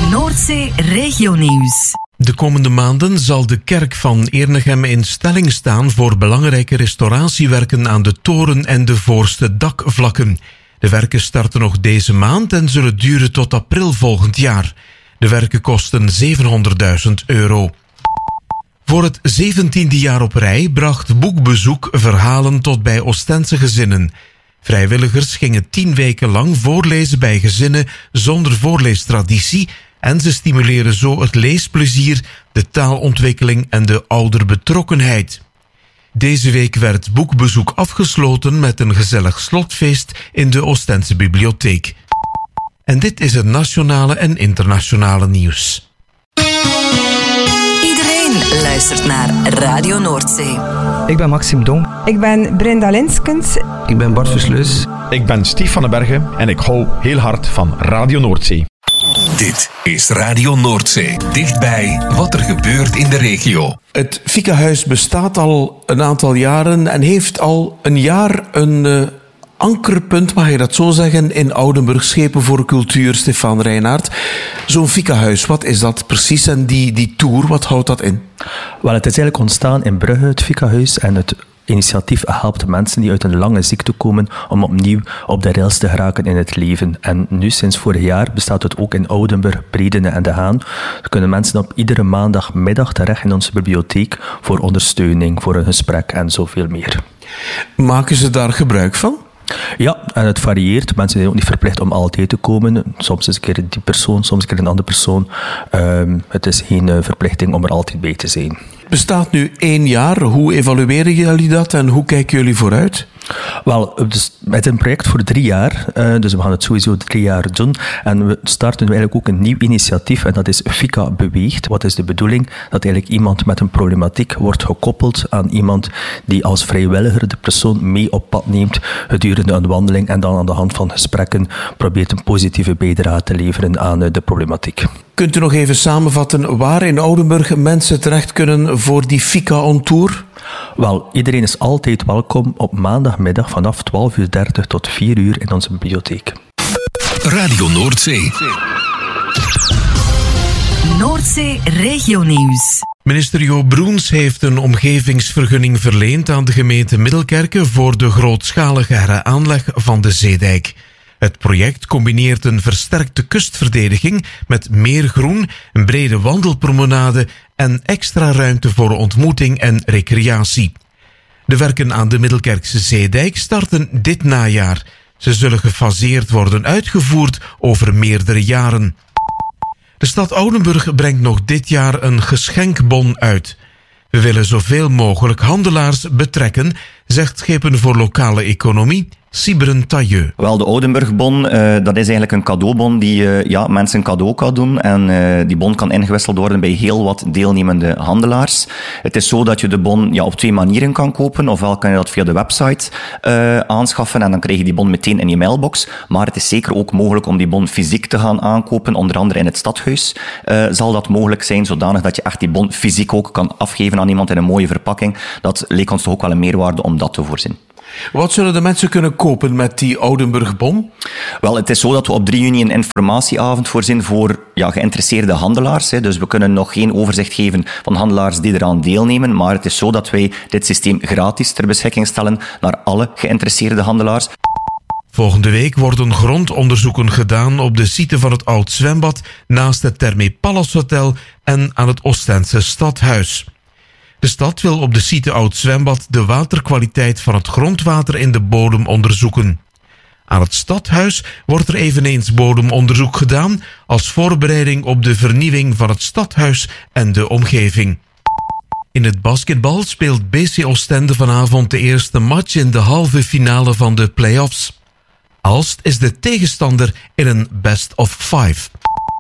Noordzee Regionieuws. De komende maanden zal de kerk van Eernegem in stelling staan voor belangrijke restauratiewerken aan de toren en de voorste dakvlakken. De werken starten nog deze maand en zullen duren tot april volgend jaar. De werken kosten €700.000. Voor het 17e jaar op rij bracht Boekbezoek verhalen tot bij Oostense gezinnen. Vrijwilligers gingen 10 weken lang voorlezen bij gezinnen zonder voorleestraditie en ze stimuleren zo het leesplezier, de taalontwikkeling en de ouderbetrokkenheid. Deze week werd Boekbezoek afgesloten met een gezellig slotfeest in de Oostense bibliotheek. En dit is het nationale en internationale nieuws. Iedereen luistert naar Radio Noordzee. Ik ben Maxime Dong. Ik ben Brenda Linskens. Ik ben Bart Versluis. Ik ben Stief van den Bergen en ik hou heel hard van Radio Noordzee. Dit is Radio Noordzee. Dichtbij wat er gebeurt in de regio. Het Fika-huis bestaat al een aantal jaren en heeft al een jaar een ankerpunt, mag je dat zo zeggen, in Oudenburg, Schepen voor Cultuur, Stefan Reinaert. Zo'n Fika-huis, wat is dat precies en die tour, wat houdt dat in? Wel, het is eigenlijk ontstaan in Brugge, het Fika-huis, en het initiatief helpt mensen die uit een lange ziekte komen om opnieuw op de rails te geraken in het leven. En nu, sinds vorig jaar, bestaat het ook in Oudenburg, Bredene en De Haan. Dan kunnen mensen op iedere maandagmiddag terecht in onze bibliotheek voor ondersteuning, voor een gesprek en zoveel meer. Maken ze daar gebruik van? Ja, en het varieert. Mensen zijn ook niet verplicht om altijd te komen. Soms is een keer die persoon, soms een keer een andere persoon. Het is geen verplichting om er altijd bij te zijn. Het bestaat nu 1 jaar. Hoe evalueren jullie dat en hoe kijken jullie vooruit? Wel, het is een project voor 3 jaar. Dus we gaan het sowieso 3 jaar doen. En we starten nu eigenlijk ook een nieuw initiatief. En dat is Fika Beweegt. Wat is de bedoeling? Dat eigenlijk iemand met een problematiek wordt gekoppeld aan iemand die als vrijwilliger de persoon mee op pad neemt gedurende een wandeling. En dan aan de hand van gesprekken probeert een positieve bijdrage te leveren aan de problematiek. Kunt u nog even samenvatten waar in Oudenburg mensen terecht kunnen voor die Fika on Tour? Wel, iedereen is altijd welkom op maandagmiddag vanaf 12:30 tot 4 uur in onze bibliotheek. Radio Noordzee. Noordzee Regionieuws. Minister Jo Broens heeft een omgevingsvergunning verleend aan de gemeente Middelkerke voor de grootschalige heraanleg van de zeedijk. Het project combineert een versterkte kustverdediging met meer groen, een brede wandelpromenade en extra ruimte voor ontmoeting en recreatie. De werken aan de Middelkerkse zeedijk starten dit najaar. Ze zullen gefaseerd worden uitgevoerd over meerdere jaren. De stad Oudenburg brengt nog dit jaar een geschenkbon uit. We willen zoveel mogelijk handelaars betrekken, zegt Schepen voor Lokale Economie Sybren Tailleux. Wel, de Oudenburgbon, dat is eigenlijk een cadeaubon die mensen een cadeau kan doen. En die bon kan ingewisseld worden bij heel wat deelnemende handelaars. Het is zo dat je de bon op 2 manieren kan kopen. Ofwel kan je dat via de website aanschaffen en dan krijg je die bon meteen in je mailbox. Maar het is zeker ook mogelijk om die bon fysiek te gaan aankopen. Onder andere in het stadhuis zal dat mogelijk zijn, zodanig dat je echt die bon fysiek ook kan afgeven aan iemand in een mooie verpakking. Dat leek ons toch ook wel een meerwaarde om dat te voorzien. Wat zullen de mensen kunnen kopen met die Oudenburgbon? Wel, het is zo dat we op 3 juni een informatieavond voorzien voor geïnteresseerde handelaars. Dus we kunnen nog geen overzicht geven van handelaars die eraan deelnemen, maar het is zo dat wij dit systeem gratis ter beschikking stellen naar alle geïnteresseerde handelaars. Volgende week worden grondonderzoeken gedaan op de site van het Oud Zwembad naast het Therme Palace Hotel en aan het Oostense Stadhuis. De stad wil op de site Oud Zwembad de waterkwaliteit van het grondwater in de bodem onderzoeken. Aan het Stadhuis wordt er eveneens bodemonderzoek gedaan als voorbereiding op de vernieuwing van het Stadhuis en de omgeving. In het basketbal speelt BC Oostende vanavond de eerste match in de halve finale van de play-offs. Aalst is de tegenstander in een best of 5.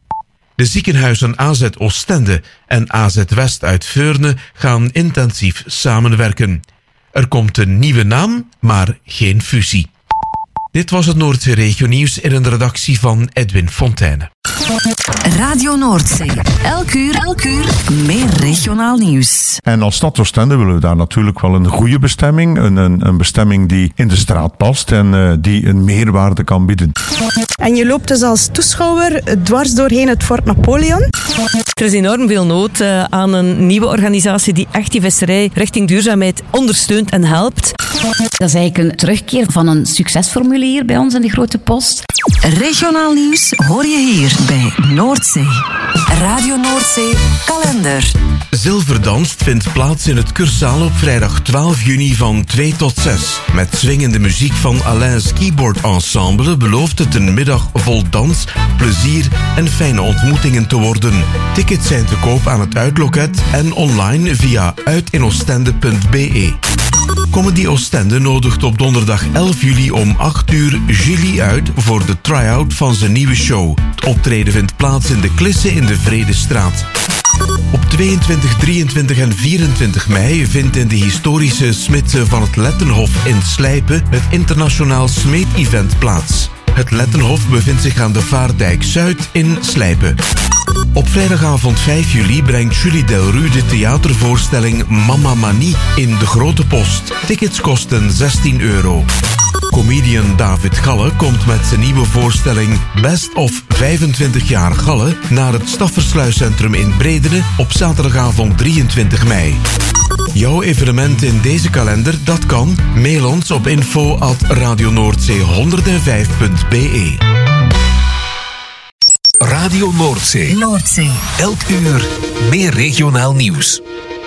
De ziekenhuizen AZ Oostende en AZ West uit Veurne gaan intensief samenwerken. Er komt een nieuwe naam, maar geen fusie. Dit was het Noordzee Regionieuws in een redactie van Edwin Fontijne. Radio Noordzee. Elk uur meer regionaal nieuws. En als stad Oostende willen we daar natuurlijk wel een goede bestemming. Een bestemming die in de straat past en die een meerwaarde kan bieden. En je loopt dus als toeschouwer dwars doorheen het Fort Napoleon. Er is enorm veel nood aan een nieuwe organisatie die echt die visserij richting duurzaamheid ondersteunt en helpt. Dat is eigenlijk een terugkeer van een succesformule hier bij ons in de Grote Post. Regionaal nieuws hoor je hier bij Noordzee. Radio Noordzee kalender. Zilverdanst vindt plaats in het Cursaal op vrijdag 12 juni van 2 tot 6. Met swingende muziek van Alain's Keyboard Ensemble belooft het een middag vol dans, plezier en fijne ontmoetingen te worden. Tickets zijn te koop aan het uitloket en online via uitinoostende.be. Comedy Oostende nodigt op donderdag 11 juli om 8 uur Julie uit voor de try-out van zijn nieuwe show. Het optreden vindt plaats in de Klisse in de Vredestraat. Op 22, 23 en 24 mei vindt in de historische Smidse van het Lettenhof in Slijpen het internationaal Smeet-event plaats. Het Lettenhof bevindt zich aan de Vaardijk Zuid in Slijpen. Op vrijdagavond 5 juli brengt Julie Delru de theatervoorstelling Mama Manie in de Grote Post. Tickets kosten €16. Comedian David Galle komt met zijn nieuwe voorstelling Best of 25 jaar Galle naar het Staffersluiscentrum in Bredene op zaterdagavond 23 mei. Jouw evenement in deze kalender, dat kan. Mail ons op info@radionoordzee105.be. Radio Noordzee. Noordzee. Elk uur meer regionaal nieuws.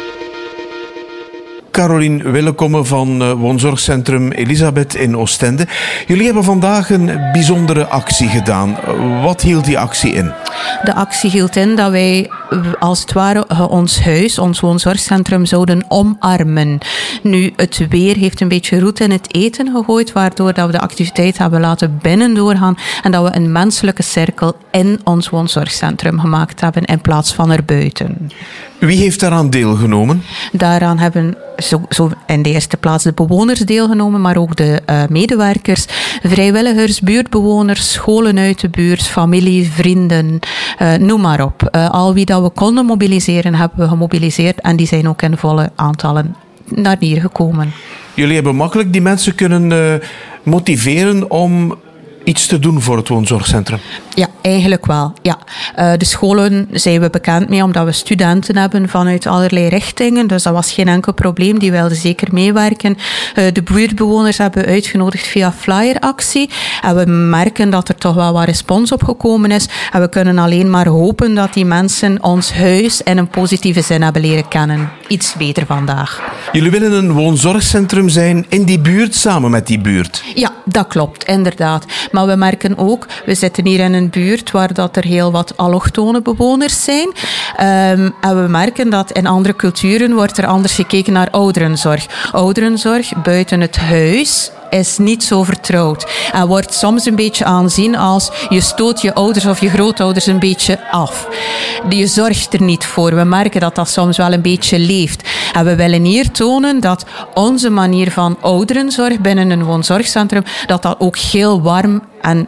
Caroline Willekomme van woonzorgcentrum Elisabeth in Oostende. Jullie hebben vandaag een bijzondere actie gedaan. Wat hield die actie in? De actie hield in dat wij als het ware ons huis, ons woonzorgcentrum, zouden omarmen. Nu, het weer heeft een beetje roet in het eten gegooid, waardoor dat we de activiteit hebben laten binnen doorgaan en dat we een menselijke cirkel in ons woonzorgcentrum gemaakt hebben in plaats van erbuiten. Wie heeft daaraan deelgenomen? Daaraan hebben zo in de eerste plaats de bewoners deelgenomen, maar ook de medewerkers, vrijwilligers, buurtbewoners, scholen uit de buurt, familie, vrienden, noem maar op. Al wie dat we konden mobiliseren, hebben we gemobiliseerd en die zijn ook in volle aantallen naar hier gekomen. Jullie hebben makkelijk die mensen kunnen motiveren om iets te doen voor het woonzorgcentrum? Ja, eigenlijk wel. Ja. De scholen zijn we bekend mee omdat we studenten hebben vanuit allerlei richtingen. Dus dat was geen enkel probleem. Die wilden zeker meewerken. De buurtbewoners hebben we uitgenodigd via flyeractie. En we merken dat er toch wel wat respons op gekomen is. En we kunnen alleen maar hopen dat die mensen ons huis in een positieve zin hebben leren kennen. Iets beter vandaag. Jullie willen een woonzorgcentrum zijn in die buurt, samen met die buurt? Ja, dat klopt, inderdaad. Maar we merken ook, we zitten hier in een buurt waar dat er heel wat allochtone bewoners zijn. En we merken dat in andere culturen wordt er anders gekeken naar ouderenzorg. Ouderenzorg buiten het huis is niet zo vertrouwd. En wordt soms een beetje aanzien als je stoot je ouders of je grootouders een beetje af. Je zorgt er niet voor. We merken dat dat soms wel een beetje leeft. En we willen hier tonen dat onze manier van ouderenzorg binnen een woonzorgcentrum, dat dat ook heel warm en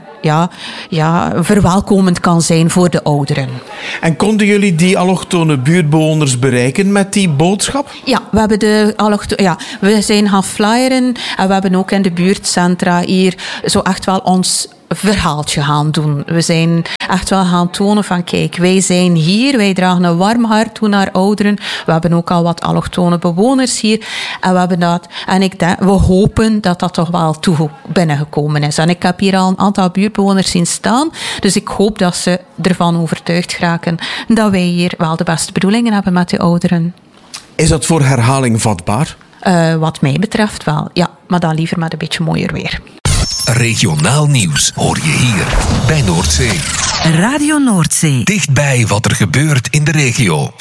verwelkomend kan zijn voor de ouderen. En konden jullie die allochtone buurtbewoners bereiken met die boodschap? Ja, we zijn gaan flyeren en we hebben ook in de buurtcentra hier zo echt wel ons verhaaltje gaan doen. We zijn echt wel gaan tonen van kijk, wij zijn hier, wij dragen een warm hart toe naar ouderen. We hebben ook al wat allochtone bewoners hier en we hebben dat. En we hopen dat dat toch wel binnengekomen is. En ik heb hier al een aantal buurtbewoners zien staan, dus ik hoop dat ze ervan overtuigd raken dat wij hier wel de beste bedoelingen hebben met de ouderen. Is dat voor herhaling vatbaar? Wat mij betreft wel, ja. Maar dan liever met een beetje mooier weer. Regionaal nieuws hoor je hier bij Noordzee. Radio Noordzee. Dichtbij wat er gebeurt in de regio.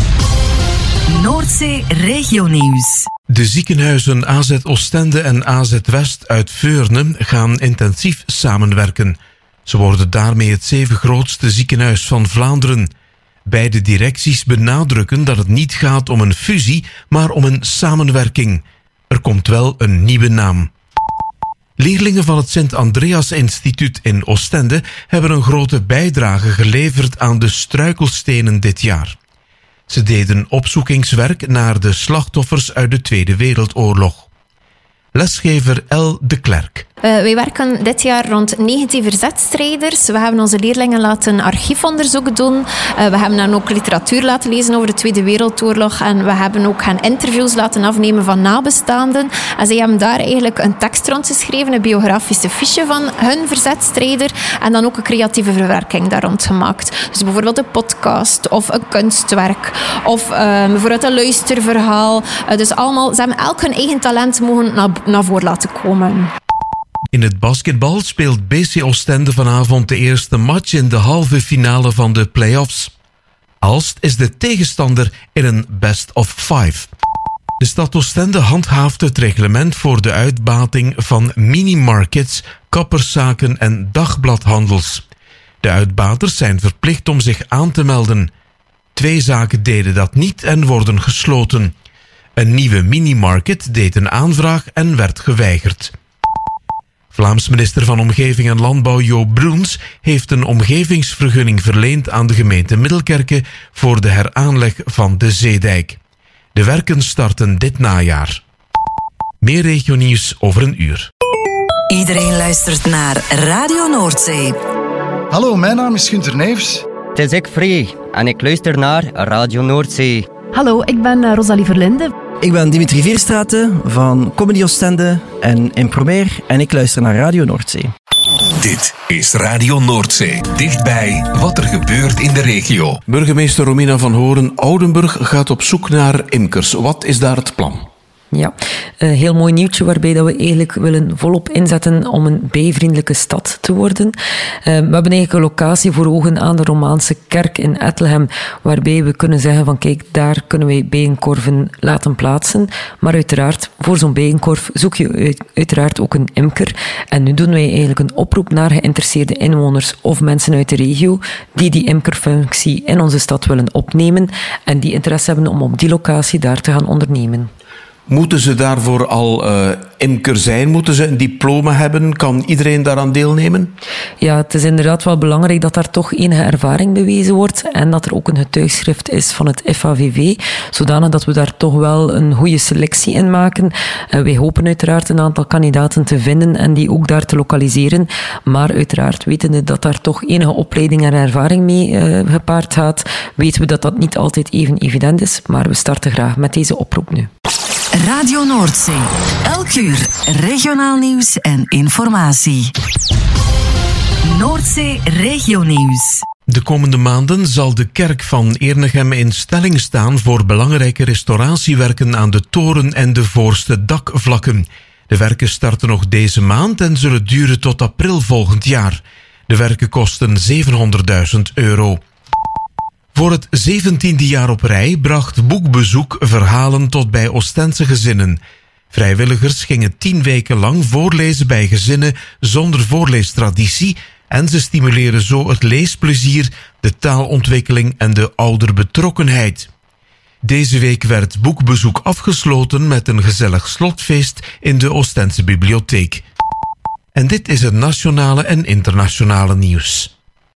Noordzee regionieuws. De ziekenhuizen AZ Oostende en AZ West uit Veurne gaan intensief samenwerken. Ze worden daarmee het 7 grootste ziekenhuis van Vlaanderen. Beide directies benadrukken dat het niet gaat om een fusie, maar om een samenwerking. Er komt wel een nieuwe naam. Leerlingen van het Sint-Andreas-instituut in Oostende hebben een grote bijdrage geleverd aan de struikelstenen dit jaar. Ze deden opzoekingswerk naar de slachtoffers uit de Tweede Wereldoorlog. Lesgever El de Klerk. Wij werken dit jaar rond 19 verzetstrijders. We hebben onze leerlingen laten archiefonderzoek doen. We hebben dan ook literatuur laten lezen over de Tweede Wereldoorlog. En we hebben ook hen interviews laten afnemen van nabestaanden. En zij hebben daar eigenlijk een tekst rond geschreven, een biografische fiche van hun verzetstrijder. En dan ook een creatieve verwerking daar rond gemaakt. Dus bijvoorbeeld een podcast of een kunstwerk. Of bijvoorbeeld een luisterverhaal. Dus allemaal, ze hebben elk hun eigen talent mogen naar voren laten komen. In het basketbal speelt BC Oostende vanavond de eerste match in de halve finale van de play-offs. Aalst is de tegenstander in een best of 5. De stad Oostende handhaaft het reglement voor de uitbating van minimarkets, kapperszaken en dagbladhandels. De uitbaters zijn verplicht om zich aan te melden. 2 zaken deden dat niet en worden gesloten. Een nieuwe minimarket deed een aanvraag en werd geweigerd. Vlaams minister van Omgeving en Landbouw Jo Broens heeft een omgevingsvergunning verleend aan de gemeente Middelkerke voor de heraanleg van de zeedijk. De werken starten dit najaar. Meer regionieuws over een uur. Iedereen luistert naar Radio Noordzee. Hallo, mijn naam is Gunther Neefs. Het is ik Free en ik luister naar Radio Noordzee. Hallo, ik ben Rosalie Verlinde. Ik ben Dimitri Vierstraten van Comedy Oostende en Impromer en ik luister naar Radio Noordzee. Dit is Radio Noordzee. Dichtbij wat er gebeurt in de regio. Burgemeester Romina van Horen, Oudenburg gaat op zoek naar imkers. Wat is daar het plan? Ja, een heel mooi nieuwtje waarbij dat we eigenlijk willen volop inzetten om een bijvriendelijke stad te worden. We hebben eigenlijk een locatie voor ogen aan de Romaanse kerk in Ettelhem, waarbij we kunnen zeggen van kijk, daar kunnen wij bijenkorven laten plaatsen. Maar uiteraard, voor zo'n bijenkorf zoek je uiteraard ook een imker. En nu doen wij eigenlijk een oproep naar geïnteresseerde inwoners of mensen uit de regio die imkerfunctie in onze stad willen opnemen en die interesse hebben om op die locatie daar te gaan ondernemen. Moeten ze daarvoor al imker zijn? Moeten ze een diploma hebben? Kan iedereen daaraan deelnemen? Ja, het is inderdaad wel belangrijk dat daar toch enige ervaring bewezen wordt en dat er ook een getuigschrift is van het FAVV, zodanig dat we daar toch wel een goede selectie in maken. Wij hopen uiteraard een aantal kandidaten te vinden en die ook daar te lokaliseren, maar uiteraard wetende dat daar toch enige opleiding en ervaring mee gepaard gaat, weten we dat dat niet altijd even evident is, maar we starten graag met deze oproep nu. Radio Noordzee. Elk uur regionaal nieuws en informatie. Noordzee regionieuws. De komende maanden zal de kerk van Ernegem in stelling staan voor belangrijke restauratiewerken aan de toren en de voorste dakvlakken. De werken starten nog deze maand en zullen duren tot april volgend jaar. De werken kosten €700.000. Voor het 17e jaar op rij bracht Boekbezoek verhalen tot bij Oostense gezinnen. Vrijwilligers gingen 10 weken lang voorlezen bij gezinnen zonder voorleestraditie en ze stimuleren zo het leesplezier, de taalontwikkeling en de ouderbetrokkenheid. Deze week werd Boekbezoek afgesloten met een gezellig slotfeest in de Oostense bibliotheek. En dit is het nationale en internationale nieuws.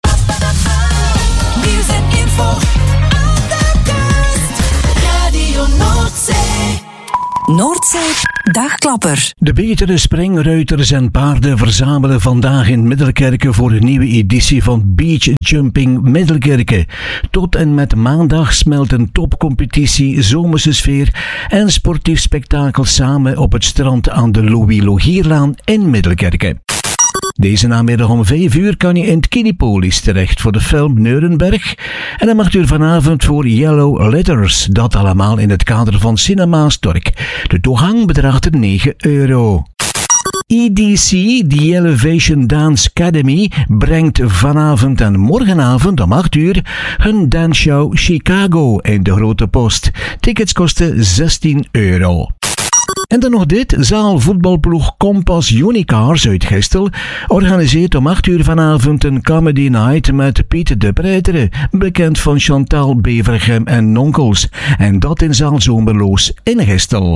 Nieuws en info aan de kust. Radio Noordzee. Noordzee Dagklapper. De betere springruiters en paarden verzamelen vandaag in Middelkerke voor een nieuwe editie van Beach Jumping Middelkerke. Tot en met maandag smelt een topcompetitie, zomerse sfeer en sportief spektakel samen op het strand aan de Louis Logierlaan in Middelkerke. Deze namiddag om 5 uur kan je in het Kinepolis terecht voor de film Nuremberg. En dan mag u vanavond voor Yellow Letters. Dat allemaal in het kader van Cinema Stork. De toegang bedraagt €9. EDC, The Elevation Dance Academy, brengt vanavond en morgenavond om 8 uur hun dansshow Chicago in de Grote Post. Tickets kosten €16. En dan nog dit. Zaalvoetbalploeg Kompas Unicars uit Gestel organiseert om 8 uur vanavond een comedy night met Piet de Pretere, bekend van Chantal Bevergem en Nonkels. En dat in zaal Zomerloos in Gestel.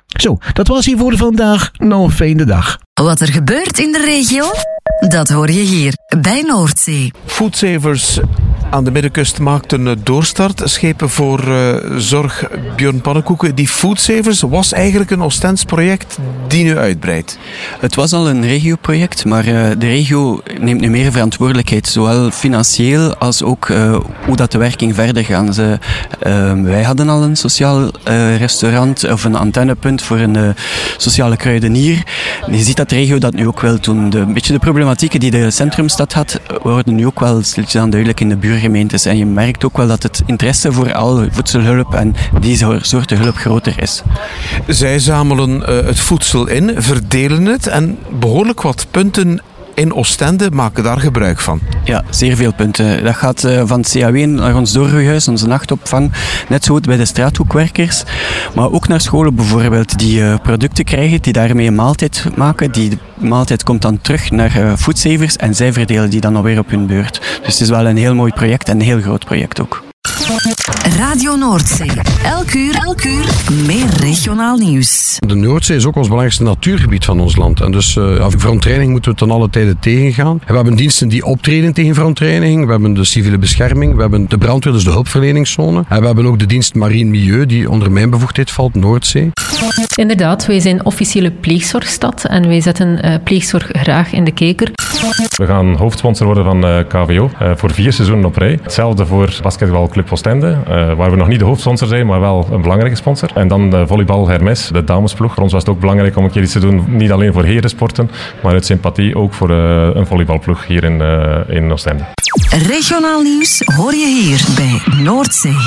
Zo, dat was hier voor vandaag. Nog een fijne dag. Wat er gebeurt in de regio, dat hoor je hier bij Noordzee. Foodsavers aan de Middenkust maakt een doorstart. Schepen voor zorg Björn Pannenkoeken. Die Foodsavers was eigenlijk een Oostends project die nu uitbreidt. Het was al een regioproject, maar de regio neemt nu meer verantwoordelijkheid. Zowel financieel als ook hoe dat de werking verder gaat. Wij hadden al een sociaal restaurant of een antennepunt voor een sociale kruidenier. Je ziet dat de regio dat nu ook wel doen. Een beetje de problematieken die de centrumstad had, worden nu ook wel stilletjes duidelijk in de buurgemeentes. En je merkt ook wel dat het interesse voor al voedselhulp en die soorten hulp groter is. Zij zamelen het voedsel in, verdelen het en behoorlijk wat punten in Oostende maken daar gebruik van. Ja, zeer veel punten. Dat gaat van het CAW naar ons doorgroeihuis, onze nachtopvang, net zo goed bij de straathoekwerkers, maar ook naar scholen bijvoorbeeld, die producten krijgen, die daarmee een maaltijd maken. Die maaltijd komt dan terug naar Foodsavers en zij verdelen die dan alweer op hun beurt. Dus het is wel een heel mooi project en een heel groot project ook. Radio Noordzee. Elk uur meer regionaal nieuws. De Noordzee is ook ons belangrijkste natuurgebied van ons land. En dus verontreiniging moeten we ten alle tijde tegengaan. En we hebben diensten die optreden tegen verontreiniging. We hebben de civiele bescherming. We hebben de brandweer, dus de hulpverleningszone. En we hebben ook de dienst Marien Milieu, die onder mijn bevoegdheid valt, Noordzee. Inderdaad, wij zijn officiële pleegzorgstad en wij zetten pleegzorg graag in de kijker. We gaan hoofdsponsor worden van KVO voor 4 seizoenen op rij. Hetzelfde voor basketbalclub Oostende, waar we nog niet de hoofdsponsor zijn, maar wel een belangrijke sponsor. En dan de volleybal Hermes, de damesploeg. Voor ons was het ook belangrijk om een keer iets te doen, niet alleen voor herensporten, maar uit sympathie ook voor een volleybalploeg hier in Oostende. Regionaal nieuws hoor je hier bij Noordzee.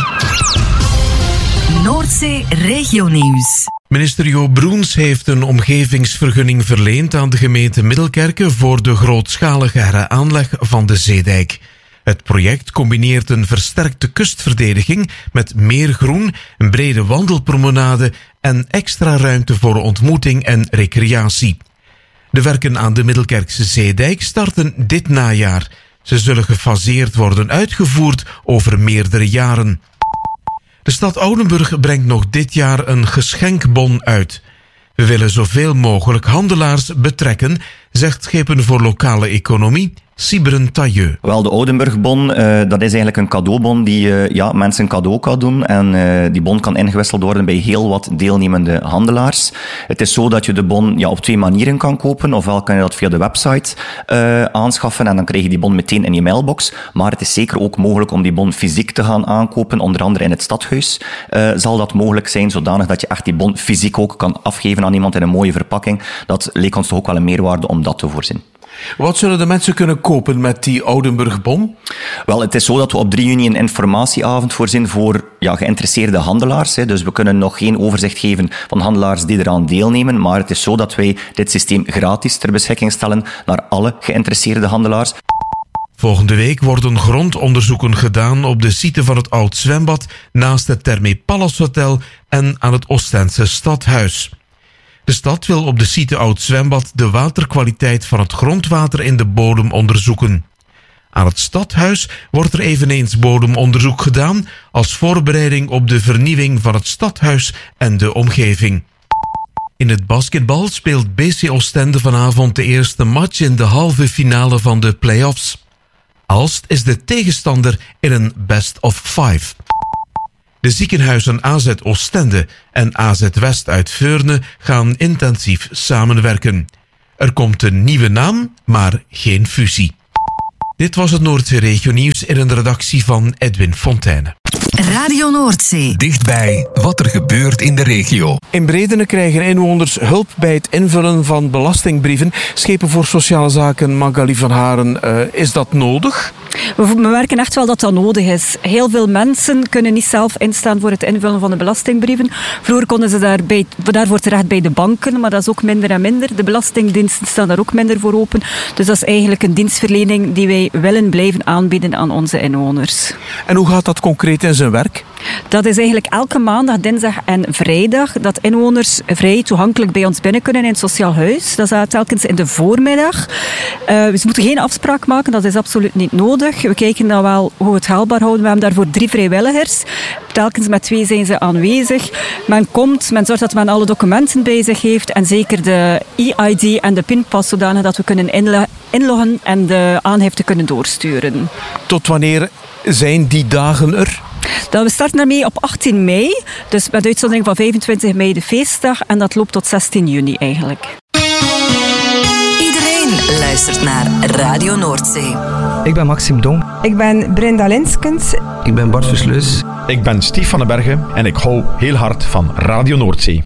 Noordzee Regionieuws. Minister Jo Broens heeft een omgevingsvergunning verleend aan de gemeente Middelkerke voor de grootschalige heraanleg van de zeedijk. Het project combineert een versterkte kustverdediging met meer groen, een brede wandelpromenade en extra ruimte voor ontmoeting en recreatie. De werken aan de Middelkerkse zeedijk starten dit najaar. Ze zullen gefaseerd worden uitgevoerd over meerdere jaren. De stad Oudenburg brengt nog dit jaar een geschenkbon uit. We willen zoveel mogelijk handelaars betrekken, zegt Schepen voor Lokale Economie Sybren Tailleux. Wel, de Oudenburgbon, dat is eigenlijk een cadeaubon die mensen een cadeau kan doen. En die bon kan ingewisseld worden bij heel wat deelnemende handelaars. Het is zo dat je de bon op 2 manieren kan kopen. Ofwel kan je dat via de website aanschaffen en dan krijg je die bon meteen in je mailbox. Maar het is zeker ook mogelijk om die bon fysiek te gaan aankopen. Onder andere in het stadhuis zal dat mogelijk zijn, zodanig dat je echt die bon fysiek ook kan afgeven aan iemand in een mooie verpakking. Dat leek ons toch ook wel een meerwaarde om dat te voorzien. Wat zullen de mensen kunnen kopen met die Oudenburgbon? Wel, het is zo dat we op 3 juni een informatieavond voorzien voor geïnteresseerde handelaars. Dus we kunnen nog geen overzicht geven van handelaars die eraan deelnemen, maar het is zo dat wij dit systeem gratis ter beschikking stellen naar alle geïnteresseerde handelaars. Volgende week worden grondonderzoeken gedaan op de site van het Oud Zwembad naast het Therme Palace Hotel en aan het Oostendse Stadhuis. De stad wil op de site Oud Zwembad de waterkwaliteit van het grondwater in de bodem onderzoeken. Aan het Stadhuis wordt er eveneens bodemonderzoek gedaan als voorbereiding op de vernieuwing van het Stadhuis en de omgeving. In het basketbal speelt BC Oostende vanavond de eerste match in de halve finale van de play-offs. Aalst is de tegenstander in een best of 5. De ziekenhuizen AZ Oostende en AZ West uit Veurne gaan intensief samenwerken. Er komt een nieuwe naam, maar geen fusie. Dit was het Noordzee Regionieuws in een redactie van Edwin Fontijne. Radio Noordzee. Dichtbij wat er gebeurt in de regio. In Bredene krijgen inwoners hulp bij het invullen van belastingbrieven. Schepen voor Sociale Zaken Magali van Haren, is dat nodig? We merken echt wel dat dat nodig is. Heel veel mensen kunnen niet zelf instaan voor het invullen van de belastingbrieven. Vroeger konden ze daarvoor terecht bij de banken, maar dat is ook minder en minder. De belastingdiensten staan daar ook minder voor open. Dus dat is eigenlijk een dienstverlening die wij willen blijven aanbieden aan onze inwoners. En hoe gaat dat concreet in zijn werk? Dat is eigenlijk elke maandag, dinsdag en vrijdag dat inwoners vrij toegankelijk bij ons binnen kunnen in het sociaal huis. Dat is telkens in de voormiddag. We moeten geen afspraak maken, dat is absoluut niet nodig. We kijken dan wel hoe we het haalbaar houden. We hebben daarvoor 3 vrijwilligers. Telkens met 2 zijn ze aanwezig. Men komt, men zorgt dat men alle documenten bij zich heeft en zeker de e-ID en de pinpas zodanig dat we kunnen inloggen en de aangifte kunnen doorsturen. Tot wanneer zijn die dagen er? We starten ermee op 18 mei, dus met uitzondering van 25 mei de feestdag en dat loopt tot 16 juni eigenlijk. Iedereen luistert naar Radio Noordzee. Ik ben Maxime Dong. Ik ben Brenda Linskens. Ik ben Bart Versluis. Ik ben Stief van den Bergen en ik hou heel hard van Radio Noordzee.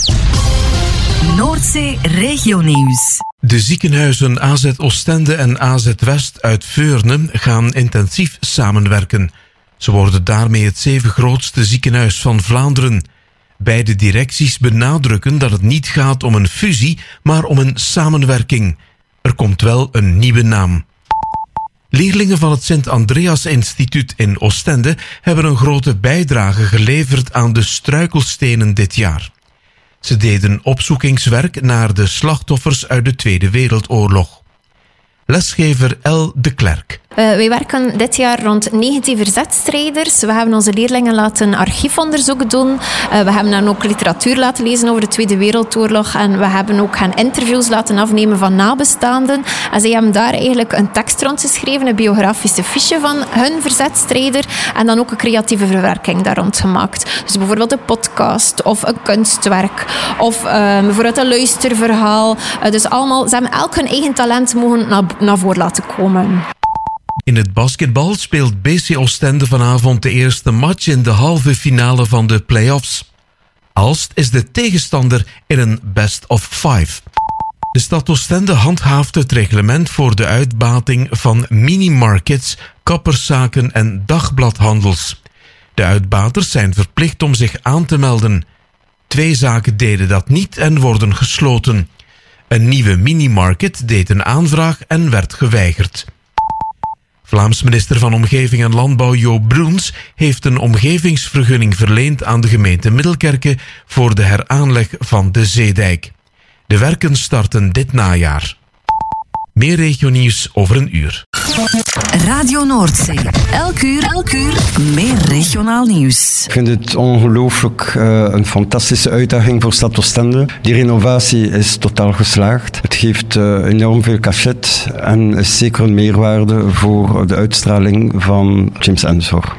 Noordzee Regionieuws. De ziekenhuizen AZ Oostende en AZ West uit Veurne gaan intensief samenwerken. Ze worden daarmee het 7 grootste ziekenhuis van Vlaanderen. Beide directies benadrukken dat het niet gaat om een fusie, maar om een samenwerking. Er komt wel een nieuwe naam. Leerlingen van het Sint-Andreas Instituut in Oostende hebben een grote bijdrage geleverd aan de struikelstenen dit jaar. Ze deden opzoekingswerk naar de slachtoffers uit de Tweede Wereldoorlog. Lesgever L. de Klerk. Wij werken dit jaar rond 19 verzetstrijders. We hebben onze leerlingen laten archiefonderzoek doen. We hebben dan ook literatuur laten lezen over de Tweede Wereldoorlog. En we hebben ook gaan interviews laten afnemen van nabestaanden. En zij hebben daar eigenlijk een tekst rond geschreven, een biografische fiche van hun verzetstrijder. En dan ook een creatieve verwerking daar rond gemaakt. Dus bijvoorbeeld een podcast of een kunstwerk. Of bijvoorbeeld een luisterverhaal. Dus allemaal, ze hebben elk hun eigen talent mogen naar voren laten komen. In het basketbal speelt BC Oostende vanavond de eerste match in de halve finale van de play-offs. Aalst is de tegenstander in een best of 5. De stad Oostende handhaaft het reglement voor de uitbating van minimarkets, kapperszaken en dagbladhandels. De uitbaters zijn verplicht om zich aan te melden. 2 zaken deden dat niet en worden gesloten. Een nieuwe minimarket deed een aanvraag en werd geweigerd. Vlaams minister van Omgeving en Landbouw Joop Broens heeft een omgevingsvergunning verleend aan de gemeente Middelkerke voor de heraanleg van de zeedijk. De werken starten dit najaar. Meer regionieuws over een uur. Radio Noordzee. Elk uur meer regionaal nieuws. Ik vind het ongelooflijk een fantastische uitdaging voor Stad Oostende. Die renovatie is totaal geslaagd. Het geeft enorm veel cachet en is zeker een meerwaarde voor de uitstraling van James Ensor.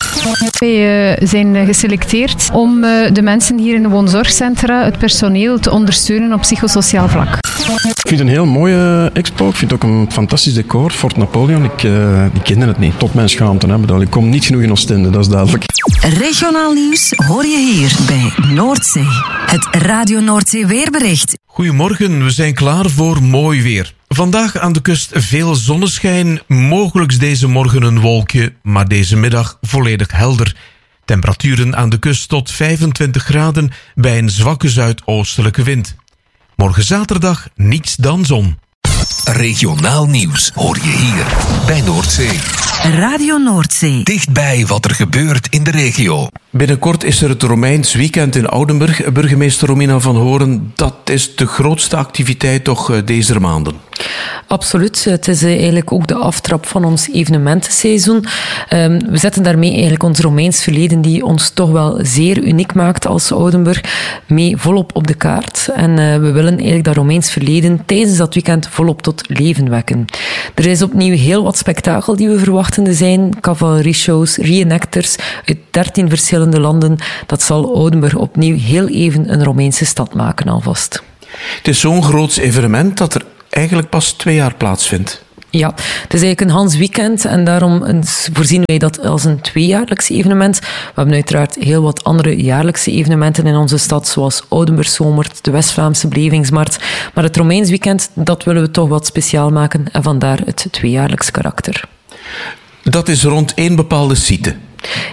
Wij zijn geselecteerd om de mensen hier in de woonzorgcentra, het personeel, te ondersteunen op psychosociaal vlak. Ik vind het een heel mooie expo. Ik vind het ook een fantastisch decor. Fort Napoleon, ik kende het niet. Tot mijn schaamte. Hè. Ik kom niet genoeg in Oostende, dat is duidelijk. Regionaal nieuws hoor je hier bij Noordzee. Het Radio Noordzee weerbericht. Goedemorgen, we zijn klaar voor mooi weer. Vandaag aan de kust veel zonneschijn, mogelijk deze morgen een wolkje, maar deze middag volledig helder. Temperaturen aan de kust tot 25 graden bij een zwakke zuidoostelijke wind. Morgen zaterdag niets dan zon. Regionaal nieuws hoor je hier bij Noordzee. Radio Noordzee. Dichtbij wat er gebeurt in de regio. Binnenkort is er het Romeins Weekend in Oudenburg. Burgemeester Romina van Horen, dat is de grootste activiteit toch deze maanden? Absoluut. Het is eigenlijk ook de aftrap van ons evenementenseizoen. We zetten daarmee eigenlijk ons Romeins verleden, die ons toch wel zeer uniek maakt als Oudenburg, mee volop op de kaart. En we willen eigenlijk dat Romeins verleden tijdens dat weekend volop tot leven wekken. Er is opnieuw heel wat spektakel die we verwachten. Er zijn cavalerie-shows, reenactors uit 13 verschillende landen. Dat zal Oudenburg opnieuw heel even een Romeinse stad maken alvast. Het is zo'n groot evenement dat er eigenlijk pas 2 jaar plaatsvindt. Ja, het is eigenlijk een Hans weekend en daarom voorzien wij dat als een 2-jaarlijks evenement. We hebben uiteraard heel wat andere jaarlijkse evenementen in onze stad, zoals Oudenburgszomert, de West-Vlaamse Belevingsmarkt. Maar het Romeins weekend, dat willen we toch wat speciaal maken en vandaar het 2-jaarlijks karakter. Dat is rond één bepaalde site.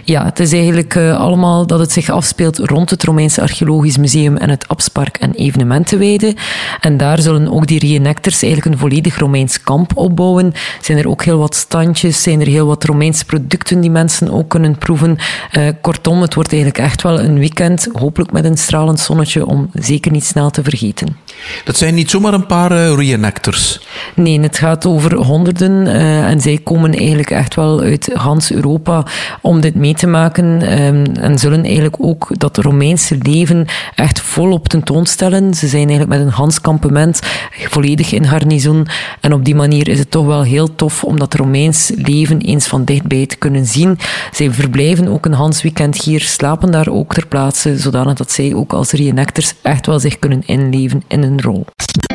Ja, het is eigenlijk allemaal dat het zich afspeelt rond het Romeinse Archeologisch Museum en het Abspark en evenementenweide. En daar zullen ook die reenactors eigenlijk een volledig Romeins kamp opbouwen. Zijn er ook heel wat standjes, zijn er heel wat Romeinse producten die mensen ook kunnen proeven. Kortom, het wordt eigenlijk echt wel een weekend, hopelijk met een stralend zonnetje, om zeker niet snel te vergeten. Dat zijn niet zomaar een paar reenactors. Nee, het gaat over honderden en zij komen eigenlijk echt wel uit gans Europa om dit mee te maken en zullen eigenlijk ook dat Romeinse leven echt volop tentoonstellen. Ze zijn eigenlijk met een gans kampement volledig in garnizoen en op die manier is het toch wel heel tof om dat Romeins leven eens van dichtbij te kunnen zien. Zij verblijven ook een gans weekend hier, slapen daar ook ter plaatse, zodanig dat zij ook als reenactors echt wel zich kunnen inleven in een rol.